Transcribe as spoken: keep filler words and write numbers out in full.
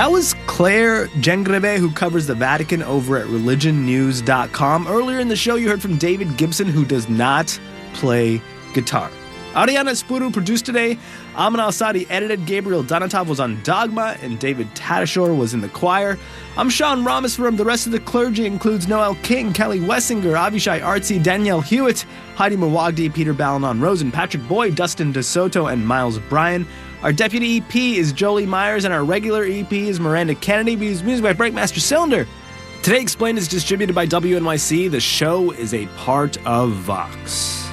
That was Claire Gengreve, who covers the Vatican over at religion news dot com. Earlier in the show, you heard from David Gibson, who does not play guitar. Ariana Spuru produced today. Amin Al-Sadi edited. Gabriel Donatov was on Dogma, and David Tadashore was in the choir. I'm Sean Rameswaram. The rest of the clergy includes Noel King, Kelly Wessinger, Avishai Artsy, Danielle Hewitt, Heidi Mawagdi, Peter Balanon Rosen, Patrick Boyd, Dustin DeSoto, and Miles Bryan. Our deputy E P is Jolie Myers, and our regular E P is Miranda Kennedy. We use music by Breakmaster Cylinder. Today Explained is distributed by W N Y C. The show is a part of Vox.